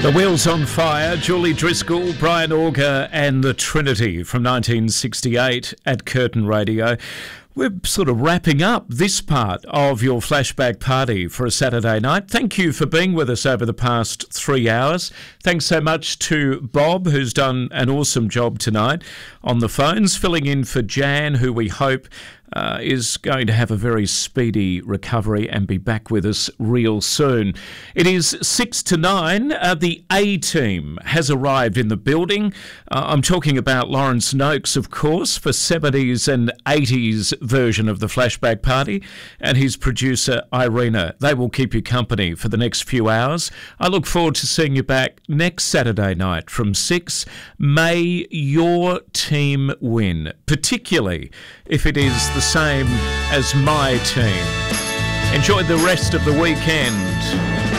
The Wheels on Fire, Julie Driscoll, Brian Auger and the Trinity from 1968 at Curtin Radio. We're sort of wrapping up this part of your flashback party for a Saturday night. Thank you for being with us over the past 3 hours. Thanks so much to Bob, who's done an awesome job tonight on the phones, filling in for Jan, who we hope is going to have a very speedy recovery and be back with us real soon. It is 6 to 9. The A team has arrived in the building. I'm talking about Lawrence Noakes, of course, for 70s and 80s version of the Flashback Party, and his producer Irina. They will keep you company for the next few hours. I look forward to seeing you back next Saturday night from 6. May your team win, particularly if it is the same as my team. Enjoy the rest of the weekend.